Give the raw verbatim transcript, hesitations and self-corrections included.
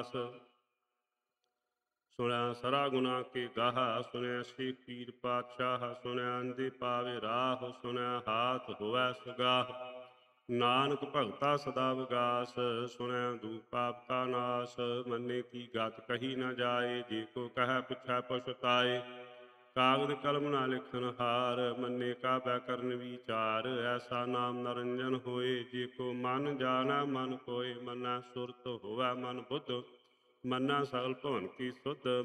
ਸੁਣਿਆ ਸਰਾ ਗੁਨਾ ਕੇ ਗਾਹ, ਸੁਣਿਆ ਸ਼ੇਖ ਪੀਰ ਪਾਤਸ਼ਾਹ, ਸੁਣਿਆ ਅੰਦੇ ਪਾਵੇ ਰਾਹ, ਸੁਣਿਆ ਹਾਥ ਹੋਵੈ ਸੁਗਾਹ। ਨਾਨਕ ਭਗਤਾ ਸਦਾ ਵਿਗਾਸ, ਸੁਣਿਆ ਦੂਪ ਪਾਪ ਕਾ ਨਾਸ। ਮੰਨੇ ਕੀ ਗਤ ਕਹੀ ਨਾ ਜਾਏ, ਜੇ ਕੋ ਕਹਿ ਪੁੱਛੈ ਪਛੁਤਾਏ। ਕਾਗਦ ਕਲਮ ਨਾ ਲਿਖਨ ਹਾਰ, ਮੰਨੇ ਕਾ ਬੈਕਰਨ ਵਿਚਾਰ। ਐਸਾ ਨਾਮ ਨਰੰਜਨ ਹੋਏ, ਜੇ ਕੋ ਮਨ ਜਾਣੈ ਮਨ ਕੋਇ। ਮੰਨੈ ਸੁਰਤ ਹੋਵੈ ਮਨ ਬੁੱਧ, ਮੰਨੈ ਸਗਲ ਭਵਨ ਕੀ ਸੁਧ।